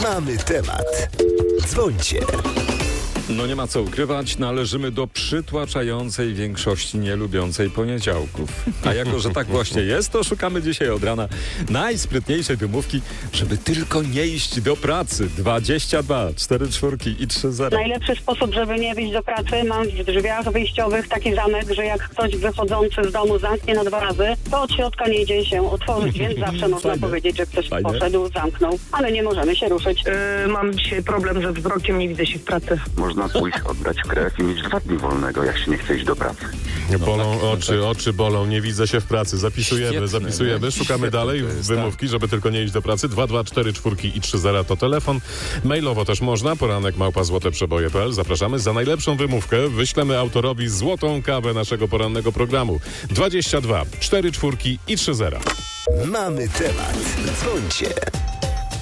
Mamy temat. Dzwońcie. No nie ma co ukrywać, należymy do przytłaczającej większości nielubiącej poniedziałków. A jako, że tak właśnie jest, to szukamy dzisiaj od rana najsprytniejszej wymówki, żeby tylko nie iść do pracy. 22, 4 czwórki i 3 zera. Najlepszy sposób, żeby nie wyjść do pracy, mam w drzwiach wyjściowych taki zamek, że jak ktoś wychodzący z domu zamknie na 2 razy, to od środka nie idzie się otworzyć, więc zawsze można Fajne. powiedzieć, że ktoś Fajne. poszedł, zamknął, ale nie możemy się ruszyć. Mam dzisiaj problem ze wzrokiem, nie widzę się w pracy. Można pójść, oddać krew i mieć 2 dni wolnego, jak się nie chce iść do pracy. Bolą oczy bolą, nie widzę się w pracy. Zapisujemy, szukamy dalej wymówki, żeby tylko nie iść do pracy. 224 czwórki i 30 to telefon. Mailowo też można, poranek@złoteprzeboje.pl. Zapraszamy. Za najlepszą wymówkę wyślemy autorowi złotą kawę naszego porannego programu. 22 4 czwórki i 30. Mamy temat. Dzwońcie.